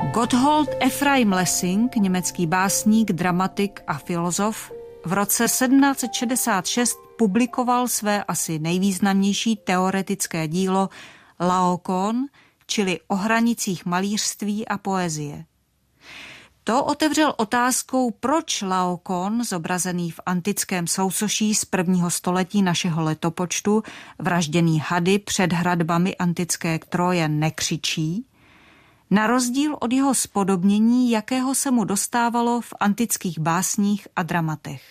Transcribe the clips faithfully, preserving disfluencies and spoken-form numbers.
Gotthold Ephraim Lessing, německý básník, dramatik a filozof, v roce sedmnáct set šedesát šest publikoval své asi nejvýznamnější teoretické dílo Laokoon, čili o hranicích malířství a poezie. To otevřel otázkou, proč Laokoon, zobrazený v antickém sousoší z prvního století našeho letopočtu, vražděný hady před hradbami antické Troje, nekřičí, na rozdíl od jeho spodobnění, jakého se mu dostávalo v antických básních a dramatech.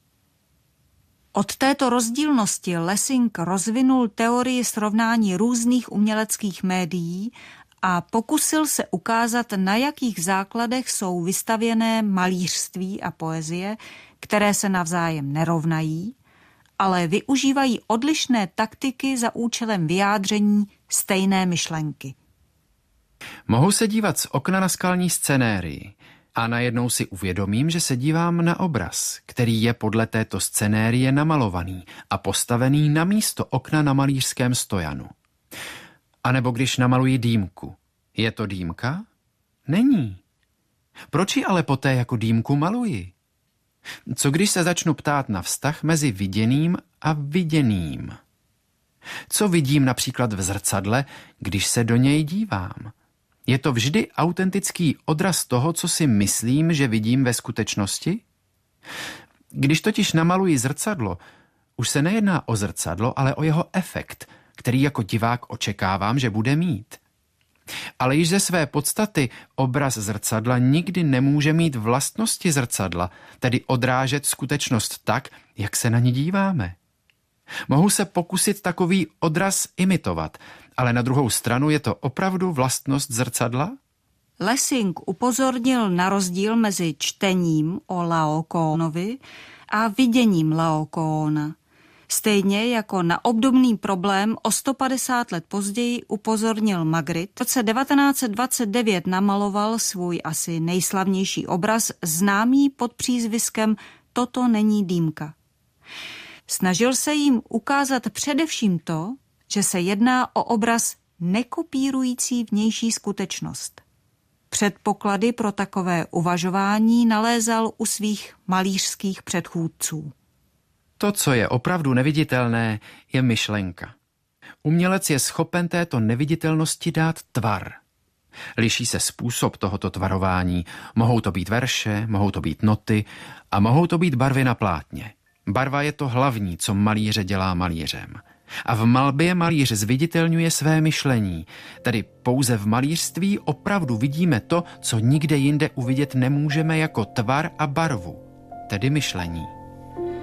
Od této rozdílnosti Lessing rozvinul teorii srovnání různých uměleckých médií a pokusil se ukázat, na jakých základech jsou vystavěné malířství a poezie, které se navzájem nerovnají, ale využívají odlišné taktiky za účelem vyjádření stejné myšlenky. Mohu se dívat z okna na skalní scenérii a najednou si uvědomím, že se dívám na obraz, který je podle této scenérie namalovaný a postavený na místo okna na malířském stojanu. A nebo když namaluji dýmku. Je to dýmka? Není. Proč ji ale poté jako dýmku maluji? Co když se začnu ptát na vztah mezi viděným a viděným? Co vidím například v zrcadle, když se do něj dívám? Je to vždy autentický odraz toho, co si myslím, že vidím ve skutečnosti? Když totiž namaluji zrcadlo, už se nejedná o zrcadlo, ale o jeho efekt, který jako divák očekávám, že bude mít. Ale již ze své podstaty obraz zrcadla nikdy nemůže mít vlastnosti zrcadla, tedy odrážet skutečnost tak, jak se na ní díváme. Mohu se pokusit takový odraz imitovat, ale na druhou stranu je to opravdu vlastnost zrcadla? Lessing upozornil na rozdíl mezi čtením o Laokoonovi a viděním Laokoona. Stejně jako na obdobný problém o sto padesát let později upozornil Magritte. V roce devatenáct set dvacet devět namaloval svůj asi nejslavnější obraz, známý pod přízviskem Toto není dýmka. Snažil se jim ukázat především to, že se jedná o obraz nekopírující vnější skutečnost. Předpoklady pro takové uvažování nalézal u svých malířských předchůdců. To, co je opravdu neviditelné, je myšlenka. Umělec je schopen této neviditelnosti dát tvar. Liší se způsob tohoto tvarování. Mohou to být verše, mohou to být noty a mohou to být barvy na plátně. Barva je to hlavní, co malíře dělá malířem. A v malbě malíř zviditelňuje své myšlení. Tedy pouze v malířství opravdu vidíme to, co nikde jinde uvidět nemůžeme jako tvar a barvu, tedy myšlení.